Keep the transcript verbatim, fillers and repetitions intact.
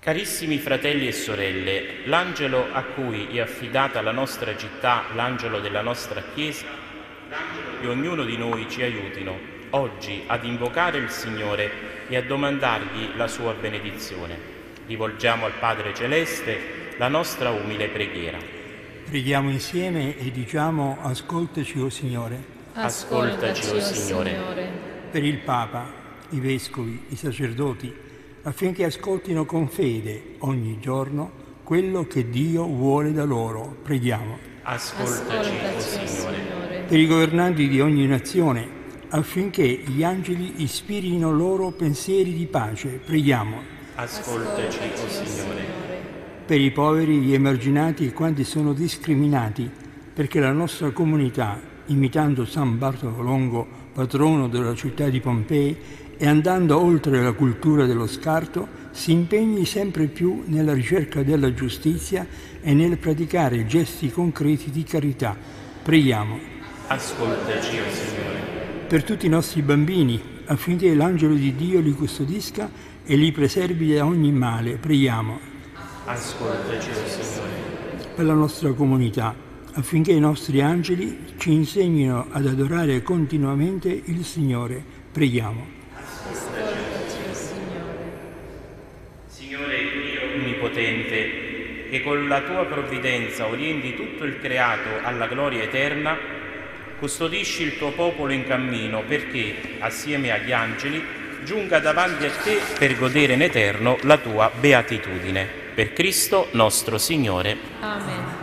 Carissimi fratelli e sorelle, l'angelo a cui è affidata la nostra città, l'angelo della nostra Chiesa, l'angelo di ognuno di noi ci aiutino oggi ad invocare il Signore e a domandargli la sua benedizione. Rivolgiamo al Padre Celeste la nostra umile preghiera. Preghiamo insieme e diciamo: ascoltaci, o Signore. Ascoltaci, o Signore. Per il Papa, i Vescovi, i sacerdoti, affinché ascoltino con fede ogni giorno quello che Dio vuole da loro. Preghiamo. Ascoltaci, o Signore. Per i governanti di ogni nazione, affinché gli angeli ispirino loro pensieri di pace. Preghiamo. Ascoltaci, o Signore. Per i poveri, gli emarginati e quanti sono discriminati, perché la nostra comunità, imitando San Bartolo Longo, patrono della città di Pompei, e andando oltre la cultura dello scarto, si impegni sempre più nella ricerca della giustizia e nel praticare gesti concreti di carità. Preghiamo. Ascoltaci, o Signore. Per tutti i nostri bambini, affinché l'angelo di Dio li custodisca e li preservi da ogni male. Preghiamo. Ascoltaci, o Signore. Per la nostra comunità, affinché i nostri angeli ci insegnino ad adorare continuamente il Signore. Preghiamo. Signore Dio Onnipotente, che con la tua provvidenza orienti tutto il creato alla gloria eterna, custodisci il tuo popolo in cammino perché, assieme agli angeli, giunga davanti a te per godere in eterno la tua beatitudine. Per Cristo nostro Signore. Amen.